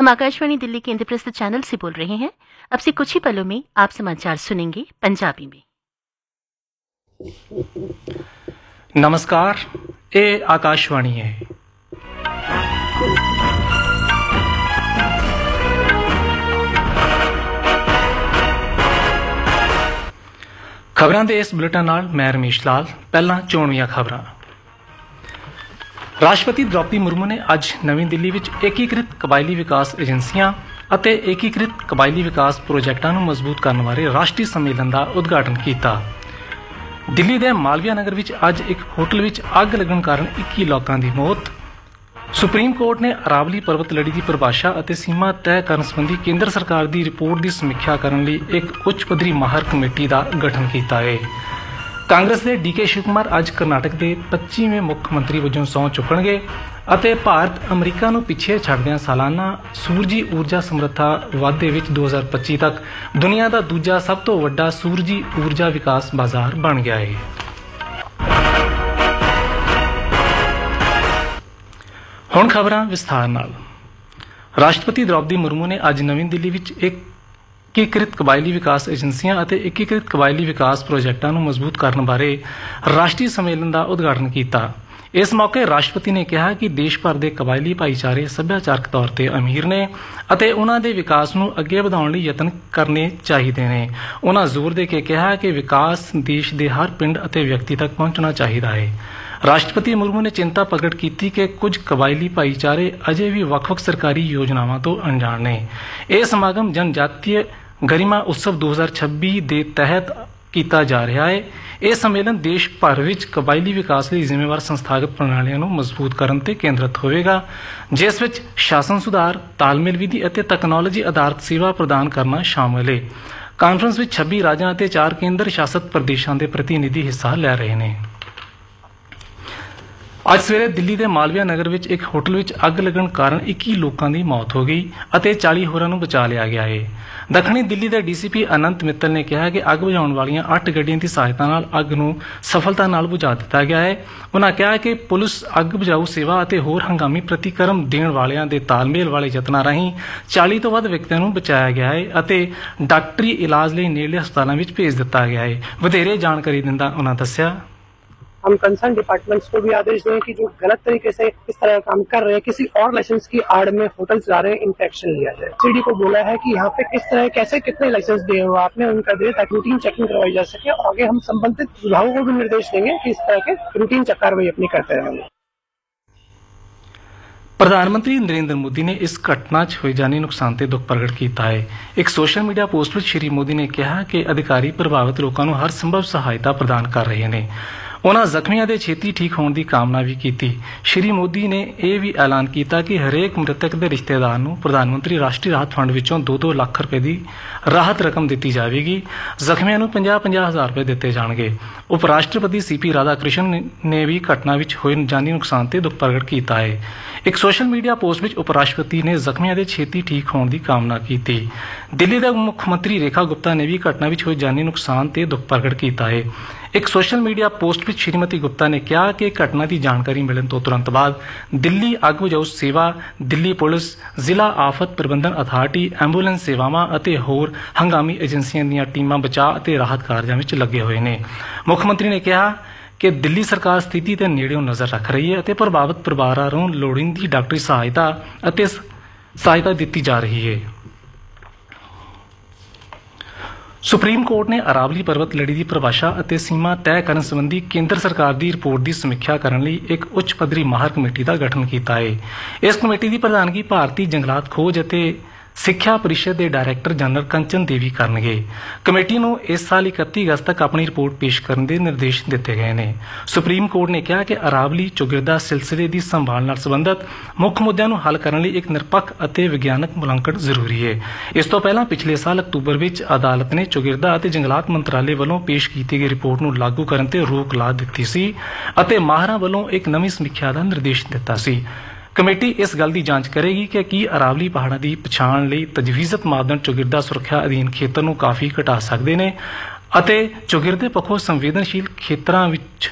हम आकाशवाणी दिल्ली के इंद्रप्रस्थ चैनल से बोल रहे हैं। अब से कुछ ही पलों में आप समाचार सुनेंगे पंजाबी में। नमस्कार, ये आकाशवाणी है। खबरां दे इस बुलेटिन नाल मैं रमेश लाल। पहला चोणवीआं खबरां। राष्ट्रपति द्रौपदी मुर्मू ने अज नवी दिल्ली विच एकीकृत कबायली विकास एजेंसियां ਅਤੇ एकीकृत कबायली विकास प्रोजैक्टां ਨੂੰ मजबूत करने बारे राष्ट्रीय सम्मेलन का उद्घाटन किया। दिल्ली के मालविया नगर विच अज एक होटल विच अग लगन कारण 21 लोगों की मौत। सुप्रीम कोर्ट ने अरावली पर्वत लड़ी की परिभाषा और सीमा तय करने संबंधी केंद्र सरकार की रिपोर्ट की समीक्षा करने लिए एक उच्च पद्धरी माहर कमेटी का गठन किया है। कांग्रेस के डीके शिव कुमार अज कर्नाटक के 25वें मुख्यमंत्री वजों सहुं चुकणगे ਅਤੇ ਭਾਰਤ ਅਮਰੀਕਾ ਨੂੰ ਪਿੱਛੇ ਛੱਡਦਿਆਂ ਸਾਲਾਨਾ ਸੂਰਜੀ ਊਰਜਾ ਸਮਰੱਥਾ ਵਾਧੇ ਵਿੱਚ 2025 ਤੱਕ ਦੁਨੀਆ ਦਾ ਦੂਜਾ ਸਭ ਤੋਂ ਵੱਡਾ ਸੂਰਜੀ ਊਰਜਾ ਵਿਕਾਸ ਬਾਜ਼ਾਰ ਬਣ ਗਿਆ ਹੈ। ਹੁਣ ਖਬਰਾਂ ਵਿਸਥਾਰ ਨਾਲ। ਰਾਸ਼ਟਰਪਤੀ द्रौपदी मुर्मू ने ਅੱਜ ਨਵੀਂ ਦਿੱਲੀ ਵਿੱਚ एकीकृत कबायली विकास एजेंसियां ਅਤੇ एकीकृत कबायली विकास प्रोजैक्टां ਨੂੰ मजबूत ਕਰਨ ਬਾਰੇ ਰਾਸ਼ਟਰੀ सम्मेलन ਦਾ ਉਦਘਾਟਨ ਕੀਤਾ। इस मौके राष्ट्रपति ने कहा कि देश भर के कबायली भाईचारे सभ्याचारक तौर पर अमीर ने ਅਤੇ उन्हां दे विकास ਨੂੰ ਅੱਗੇ ਵਧਾਉਣ ਲਈ ਯਤਨ ਕਰਨੇ ਚਾਹੀਦੇ ਨੇ। उन्हां जोर दे के कहा कि विकास देश के हर पिंड ਅਤੇ व्यक्ति तक पहुंचना चाहिए है। राष्ट्रपति मुर्मू ने चिंता प्रगट की कि कुछ कबायली भाईचारे अजे भी ਵੱਖ-ਵੱਖ सरकारी योजनावां तो अनजान ने। यह समागम जनजातीय गरिमा उत्सव 2026 के तहत किया जा रहा है। यह सम्मेलन देश भर विच कबायली विकास ਲਈ ਜ਼ਿੰਮੇਵਾਰ ਸੰਸਥਾਗਤ ਪ੍ਰਣਾਲੀਆਂ ਨੂੰ ਮਜ਼ਬੂਤ ਕਰਨ ਤੇ ਕੇਂਦਰਿਤ ਹੋਵੇਗਾ, ਜਿਸ ਵਿੱਚ ਸ਼ਾਸਨ ਸੁਧਾਰ, ਤਾਲਮੇਲ ਵਿਧੀ ਅਤੇ ਤਕਨਾਲੋਜੀ ਆਧਾਰਿਤ ਸੇਵਾ ਪ੍ਰਦਾਨ ਕਰਨਾ ਸ਼ਾਮਲ ਹੈ। ਕਾਨਫਰੰਸ ਵਿੱਚ 26 ਰਾਜਾਂ ਅਤੇ 4 ਕੇਂਦਰ ਸ਼ਾਸਤ ਪ੍ਰਦੇਸ਼ਾਂ ਦੇ ਪ੍ਰਤੀਨਿਧੀ ਹਿੱਸਾ ਲੈ ਰਹੇ ਨੇ। ਅੱਜ ਸਵੇਰੇ ਦਿੱਲੀ ਦੇ ਮਾਲਵੀਆ ਨਗਰ ਵਿੱਚ ਇੱਕ ਹੋਟਲ ਵਿੱਚ ਅੱਗ ਲੱਗਣ ਕਾਰਨ 21 ਲੋਕਾਂ ਦੀ ਮੌਤ ਹੋ ਗਈ ਅਤੇ 40 ਹੋਰਾਂ ਨੂੰ ਬਚਾ ਲਿਆ ਗਿਆ ਹੈ। ਦੱਖਣੀ ਦਿੱਲੀ ਦੇ ਡੀਸੀਪੀ ਅਨੰਤ ਮਿੱਤਲ ਨੇ ਕਿਹਾ ਕਿ ਅੱਗ ਬੁਝਾਉਣ ਵਾਲੀਆਂ 8 ਗੱਡੀਆਂ ਦੀ ਸਹਾਇਤਾ ਨਾਲ ਅੱਗ ਨੂੰ ਸਫਲਤਾ ਨਾਲ ਬੁਝਾ ਦਿੱਤਾ ਗਿਆ ਹੈ। ਉਨ੍ਹਾਂ ਕਿਹਾ ਕਿ ਪੁਲਿਸ ਅੱਗ ਬੁਝਾਊ ਸੇਵਾ ਅਤੇ ਹੋਰ ਹੰਗਾਮੀ ਪ੍ਰਤੀਕਰਮ ਦੇਣ ਵਾਲਿਆਂ ਦੇ ਤਾਲਮੇਲ ਵਾਲੇ ਯਤਨਾਂ ਰਾਹੀਂ 40 ਤੋਂ ਵੱਧ ਵਿਅਕਤੀਆਂ ਨੂੰ ਬਚਾਇਆ ਗਿਆ ਹੈ ਅਤੇ ਡਾਕਟਰੀ ਇਲਾਜ ਲਈ ਨੇੜਲੇ ਹਸਪਤਾਲਾਂ ਵਿੱਚ ਭੇਜ ਦਿੱਤਾ ਗਿਆ ਹੈ। ਵਧੇਰੇ ਜਾਣਕਾਰੀ ਦਿੰਦਾ उन्होंने ਦੱਸਿਆ, हम कंसर्न डिपार्टमेंट्स को भी आदेश दें कि जो गलत तरीके से इस तरह का काम कर रहे हैं, किसी और लाइसेंस की आड़ में होटल चला रहे हैं, इन पे एक्शन लिया जाए। सीडी को बोला है कि यहाँ पे किस तरह कैसे कितने लाइसेंस दिए हुए आपने उनका दे ताकि रूटीन चेकिंग करवाई जा सके और आगे हम संबंधित विभागों को भी निर्देश देंगे कि इस तरह के रूटीन कार्रवाई अपनी करते रहेंगे। प्रधानमंत्री नरेंद्र मोदी ने इस घटना च होए जानी नुकसान ते दुख प्रगट किया है। एक सोशल मीडिया पोस्ट में श्री मोदी ने कहा कि अधिकारी प्रभावित लोगों को हर संभव सहायता प्रदान कर रहे हैं। उन्होंने जख्मियों के छेती ठीक होने की कामना भी की। श्री मोदी ने यह भी ऐलान किया कि हरेक मृतक के रिश्तेदार को प्रधानमंत्री राष्ट्रीय राहत फंड विचों 2-2 लाख रुपए की राहत रकम दी जाएगी। जख्मियों को 50-50 हज़ार रुपए दिए जाएंगे। उप राष्ट्रपति CP राधाकृष्णन ने भी घटना में होए जानी नुकसान से दुख प्रगट किया है। एक सोशल मीडिया पोस्ट में उप राष्ट्रपति ने जख्मियों के छेती ठीक होने की कामना की। दिल्ली के मुख्यमंत्री रेखा गुप्ता ने भी घटना में होए जानी नुकसान से दुख प्रगट किया है। एक सोशल मीडिया पोस्ट में श्रीमती गुप्ता ने कहा कि घटना की जानकारी मिलने तो तुरंत बाद दिल्ली अग बुझाऊ सेवा, दिल्ली पुलिस, जिला आफत प्रबंधन अथारिटी, एंबूलेंस सेवावां ਅਤੇ होर हंगामी एजेंसियां ਦੀਆਂ ਟੀਮਾਂ बचाव ਅਤੇ राहत कार्यों में लगे हुए हैं। मुख्यमंत्री ने कहा कि दिल्ली सरकार स्थिति ते नेड़ियों नज़र रख रही है ਅਤੇ प्रभावित परिवारों ਨੂੰ ਲੋੜੀਂਦੀ ਡਾਕਟਰੀ सहायता दी जा रही है। सुप्रीम कोर्ट ने अरावली पर्वत लड़ी की परिभाषा और सीमा तय करने संबंधी केंद्र सरकार की रिपोर्ट की समीक्षा करने लिए एक उच्च पद्धरी माहर कमेटी का गठन किया है। इस कमेटी की प्रधानगी भारतीय जंगलात खोज और सिक्ख्या परिषद के director general Kanchan Devi करनगे। Committee को इस साल 31 अगस्त तक अपनी रिपोर्ट पेश करने के निर्देश दिए गए हैं। सुप्रीम कोर्ट ने कहा कि अरावली चौगिरदा सिलसिले की संभाल नाल संबंधित मुख्य मुद्दों को हल करने लिए एक निरपक्ष और विज्ञानक मुलांकन जरूरी है। इस तो पहला पिछले साल अक्तूबर में अदालत ने चौगिरदा और जंगलात मंत्रालय वालों पेश की गई रिपोर्ट को लागू करने ते रोक ला दी सी और माहरां वालों एक नवीं समीक्षा का निर्देश दिता सी। कमेटी इस गल की जांच करेगी कि की अरावली पहाड़ों की पछाण लई तजवीज़त मापदंड चौगिरदा सुरक्षा अधीन खेतर को काफ़ी घटा सकते हैं ਅਤੇ ਚੌਗਿਰਦੇ ਪੱਖੋਂ ਸੰਵੇਦਨਸ਼ੀਲ ਖੇਤਰਾਂ ਵਿੱਚ